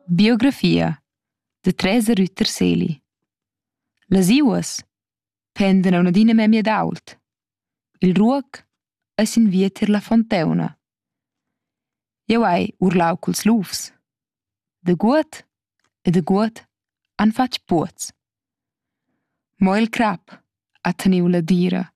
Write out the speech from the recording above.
Biografia da Teresa Rütter-Seli. Las iuas pendan aunc memia d'ault. Il ruoc ei sin via tier la fontauna. Jeu hai urlau culs luvs. Da guot han fatg puoz. Mo il crap ha teniu la dira.